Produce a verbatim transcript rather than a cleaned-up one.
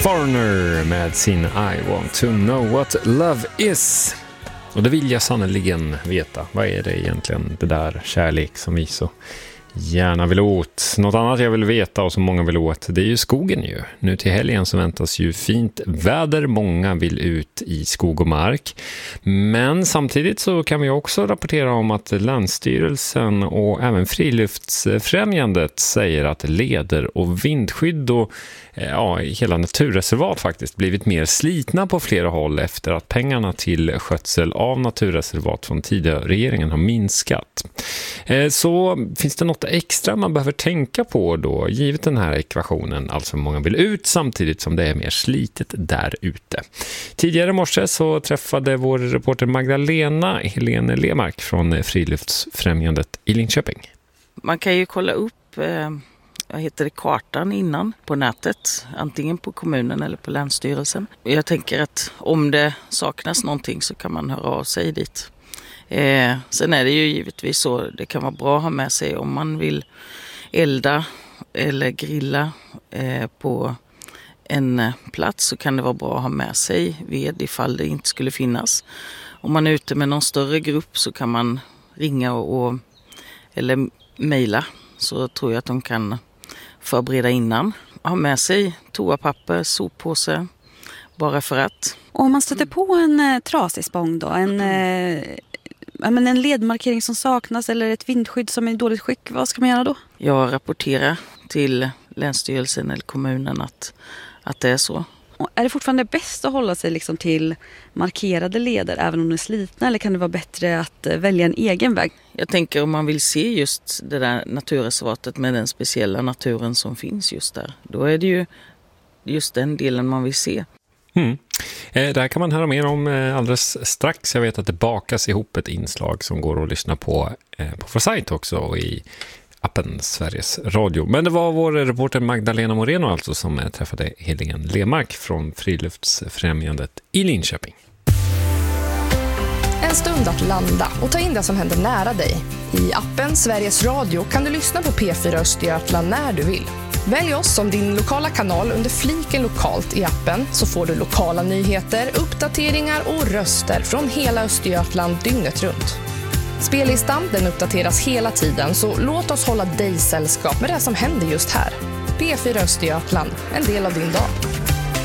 Foreigner med sin I want to know what love is. Och det vill jag sannoliken veta. Vad är det egentligen, det där kärlek som vi så gärna vill åt? Något annat jag vill veta och som många vill åt, det är ju skogen ju. Nu till helgen så väntas ju fint väder. Många vill ut i skog och mark. Men samtidigt så kan vi också rapportera om att Länsstyrelsen och även Friluftsfrämjandet säger att leder och vindskydd och ja, hela naturreservat faktiskt blivit mer slitna på flera håll efter att pengarna till skötsel av naturreservat från tidigare regeringen har minskat. Så finns det något extra man behöver tänka på då, givet den här ekvationen, alltså många vill ut samtidigt som det är mer slitet där ute. Tidigare i morse så träffade vår reporter Magdalena Helene Lemark från Friluftsfrämjandet i Linköping. Man kan ju kolla upp eh, vad heter det, kartan innan på nätet, antingen på kommunen eller på Länsstyrelsen. Jag tänker att om det saknas någonting så kan man höra av sig dit. Eh, sen är det ju givetvis så, det kan vara bra att ha med sig om man vill elda eller grilla eh, på en plats, så kan det vara bra att ha med sig ved ifall det inte skulle finnas. Om man är ute med någon större grupp så kan man ringa och, och eller mejla, så tror jag att de kan förbereda innan. Ha med sig toapapper, soppåse, bara för att. Och om man stöter på en eh, trasig spång då, en, eh, men en ledmarkering som saknas eller ett vindskydd som är i dåligt skick, vad ska man göra då? Jag rapporterar till Länsstyrelsen eller kommunen att, att det är så. Och är det fortfarande bäst att hålla sig liksom till markerade leder även om de är slitna, eller kan det vara bättre att välja en egen väg? Jag tänker om man vill se just det där naturreservatet med den speciella naturen som finns just där, då är det ju just den delen man vill se. Mm. Eh, där kan man höra mer om eh, alldeles strax. Jag vet att det bakas ihop ett inslag som går att lyssna på eh, på vår sajt också och i appen Sveriges Radio. Men det var vår reporter Magdalena Moreno alltså som eh, träffade Helene Lemark från Friluftsfrämjandet i Linköping. En stund att landa och ta in det som händer nära dig. I appen Sveriges Radio kan du lyssna på P fyra Östergötland när du vill. Välj oss som din lokala kanal under fliken lokalt i appen, så får du lokala nyheter, uppdateringar och röster från hela Östergötland dygnet runt. Spellistan den uppdateras hela tiden, så låt oss hålla dig sällskap med det som händer just här. P fyra Östergötland, en del av din dag.